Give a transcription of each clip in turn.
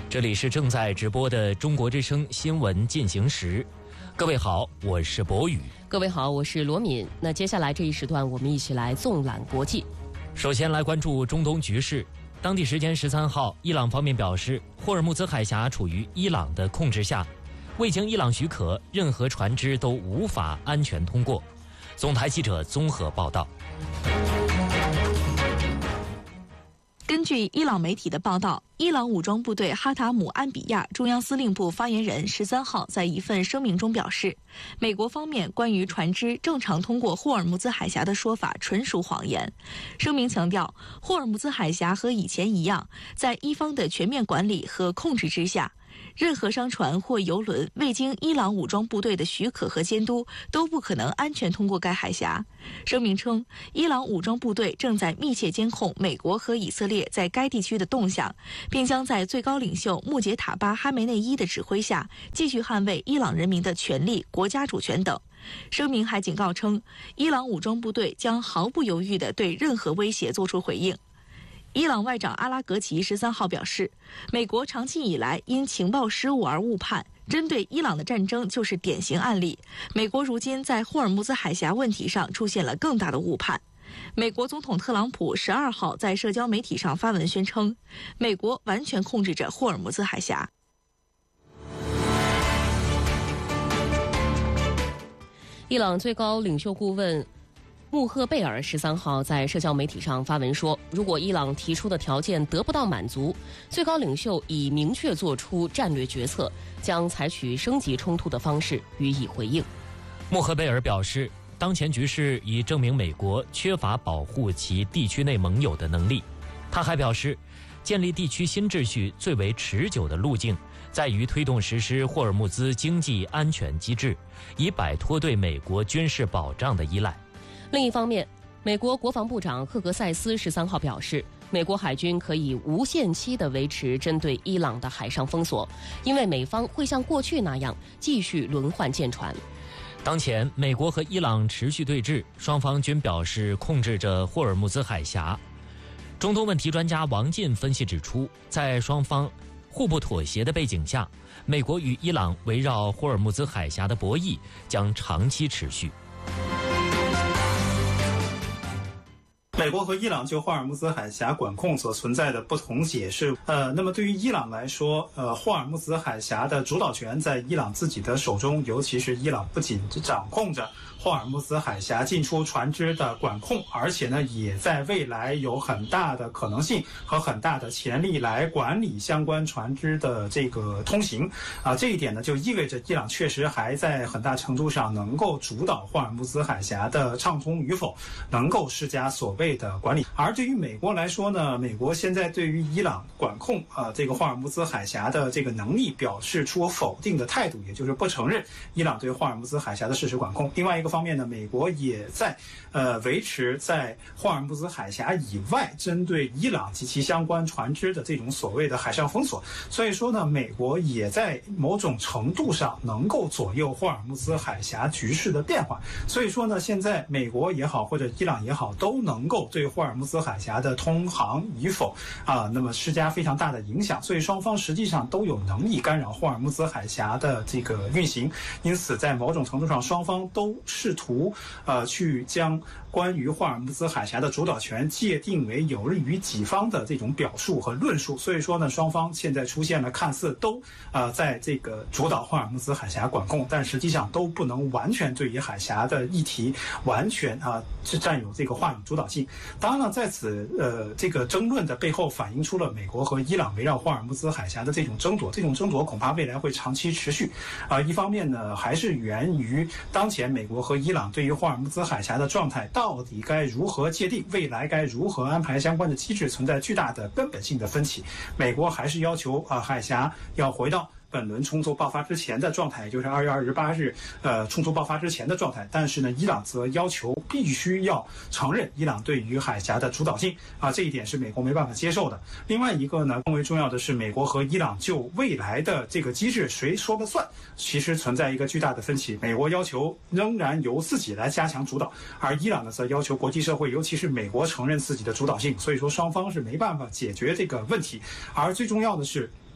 这里是正在直播的中国之声新闻进行时。各位好，我是博宇。 各位好，我是罗敏。那接下来这一时段，我们一起来纵览国际。 首先来关注中东局势。当地时间13号，伊朗方面表示，霍尔木兹海峡处于伊朗的控制下，未经伊朗许可，任何船只都无法安全通过。总台记者综合报道。 根据伊朗媒体的报道，伊朗武装部队哈塔姆安比亚中央司令部发言人13号在一份声明中表示，美国方面关于船只正常通过霍尔木兹海峡的说法纯属谎言。声明强调，霍尔木兹海峡和以前一样，在伊方的全面管理和控制之下，任何商船或油轮未经伊朗武装部队的许可和监督，都不可能安全通过该海峡。声明称，伊朗武装部队正在密切监控美国和以色列在该地区的动向，并将在最高领袖穆杰塔巴·哈梅内伊的指挥下，继续捍卫伊朗人民的权利、国家主权等。声明还警告称，伊朗武装部队将毫不犹豫地对任何威胁作出回应。伊朗外长阿拉格齐13号表示，美国长期以来因情报失误而误判，针对伊朗的战争就是典型案例。美国如今在霍尔木兹海峡问题上出现了更大的误判。美国总统特朗普12号在社交媒体上发文宣称，美国完全控制着霍尔木兹海峡。 伊朗最高领袖顾问穆赫贝尔13号在社交媒体上发文说，如果伊朗提出的条件得不到满足，最高领袖已明确做出战略决策，将采取升级冲突的方式予以回应。 穆赫贝尔表示，当前局势已证明美国缺乏保护其地区内盟友的能力。他还表示，建立地区新秩序最为持久的路径在于推动实施霍尔木兹经济安全机制，以摆脱对美国军事保障的依赖。 另一方面，美国国防部长赫格塞斯13号表示，美国海军可以无限期地维持针对伊朗的海上封锁，因为美方会像过去那样继续轮换舰船。 当前，美国和伊朗持续对峙，双方均表示控制着霍尔木兹海峡。中东问题专家王进分析指出，在双方互不妥协的背景下，美国与伊朗围绕霍尔木兹海峡的博弈将长期持续。 美国和伊朗就霍尔木兹海峡管控所存在的不同解释，那么对于伊朗来说，霍尔木兹海峡的主导权在伊朗自己的手中，尤其是伊朗不仅掌控着霍尔木兹海峡进出船只的管控，而且呢，也在未来有很大的可能性和很大的潜力来管理相关船只的这个通行这一点呢，就意味着伊朗确实还在很大程度上能够主导霍尔木兹海峡的畅通与否，能够施加所谓的管理。而对于美国来说呢，美国现在对于伊朗管控这个霍尔木兹海峡的这个能力表示出否定的态度，也就是不承认伊朗对霍尔木兹海峡的事实管控。另外一个方面呢，美国也在维持在霍尔木兹海峡以外针对伊朗及其相关船只的这种所谓的海上封锁。所以说呢，美国也在某种程度上能够左右霍尔木兹海峡局势的变化。所以说呢，现在美国也好或者伊朗也好，都能够对霍尔木兹海峡的通航与否那么施加非常大的影响。所以双方实际上都有能力干扰霍尔木兹海峡的这个运行。因此在某种程度上，双方都试图去将关于霍尔木兹海峡的主导权界定为有利于己方的这种表述和论述。所以说呢，双方现在出现了看似都在这个主导霍尔木兹海峡管控，但实际上都不能完全对于海峡的议题完全是占有这个话语主导性。当然了，在此这个争论的背后反映出了美国和伊朗围绕霍尔木兹海峡的这种争夺，这种争夺恐怕未来会长期持续一方面呢，还是源于当前美国和伊朗对于霍尔木兹海峡的状态到底该如何界定，未来该如何安排相关的机制，存在巨大的根本性的分歧。美国还是要求海峡要回到本轮冲突爆发之前的状态，也就是2月28日冲突爆发之前的状态。但是呢，伊朗则要求必须要承认伊朗对于海峡的主导性这一点是美国没办法接受的。另外一个呢，更为重要的是，美国和伊朗就未来的这个机制谁说了算，其实存在一个巨大的分歧。美国要求仍然由自己来加强主导，而伊朗呢则要求国际社会，尤其是美国承认自己的主导性。所以说双方是没办法解决这个问题。而最重要的是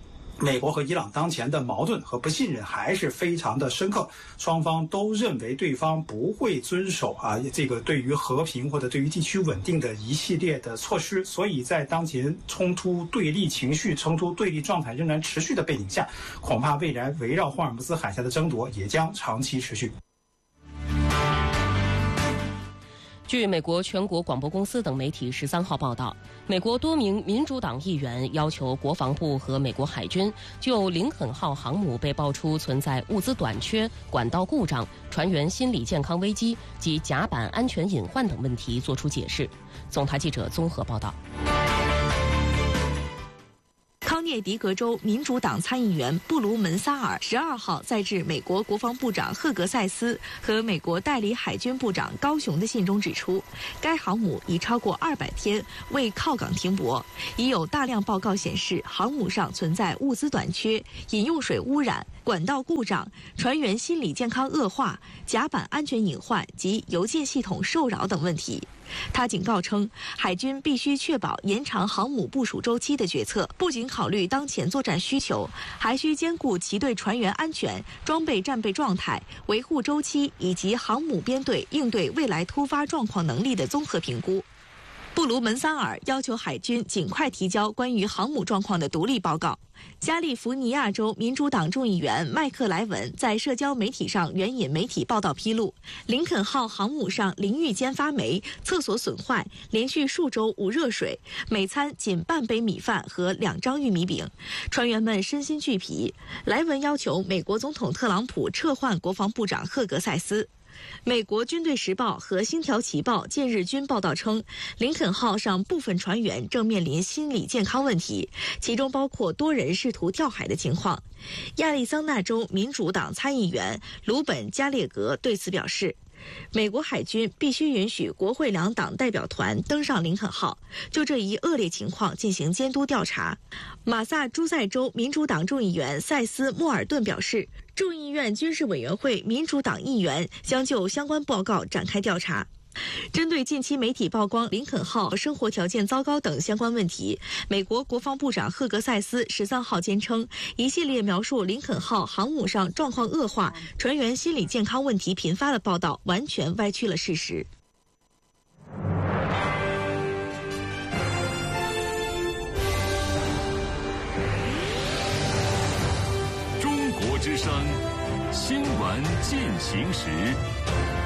美国和伊朗当前的矛盾和不信任还是非常的深刻，双方都认为对方不会遵守这个对于和平或者对于地区稳定的一系列的措施，所以在当前冲突对立情绪、冲突对立状态仍然持续的背景下，恐怕未来围绕霍尔木兹海峡的争夺也将长期持续。 据美国全国广播公司等媒体13号报道，美国多名民主党议员要求国防部和美国海军就林肯号航母被爆出存在物资短缺、管道故障、船员心理健康危机及甲板安全隐患等问题作出解释。总台记者综合报道。 康涅狄格州民主党参议员布卢门萨尔12号在致美国国防部长赫格塞斯和美国代理海军部长高雄的信中指出，该航母已超过200天未靠港停泊，已有大量报告显示航母上存在物资短缺、饮用水污染、管道故障、船员心理健康恶化、甲板安全隐患及邮件系统受扰等问题。他警告称，海军必须确保延长航母部署周期的决策，不仅考虑当前作战需求，还需兼顾其对船员安全、装备战备状态、维护周期以及航母编队应对未来突发状况能力的综合评估。布卢门萨尔要求海军尽快提交关于航母状况的独立报告。加利福尼亚州民主党众议员麦克莱文在社交媒体上援引媒体报道披露，林肯号航母上淋浴间发霉、厕所损坏，连续数周无热水，每餐仅半杯米饭和2张玉米饼，船员们身心俱疲。莱文要求美国总统特朗普撤换国防部长赫格塞斯。美国军队时报和星条旗报近日均报道称，林肯号上部分船员正面临心理健康问题，其中包括多人试图跳海的情况。亚利桑那州民主党参议员鲁本·加列格对此表示，美国海军必须允许国会2党代表团登上林肯号，就这一恶劣情况进行监督调查。马萨诸塞州民主党众议员塞斯·莫尔顿表示，众议院军事委员会民主党议员将就相关报告展开调查。针对近期媒体曝光林肯号生活条件糟糕等相关问题，美国国防部长赫格塞斯13号坚称，一系列描述林肯号航母上状况恶化、船员心理健康问题频发的报道完全歪曲了事实。 中国之声新闻进行时。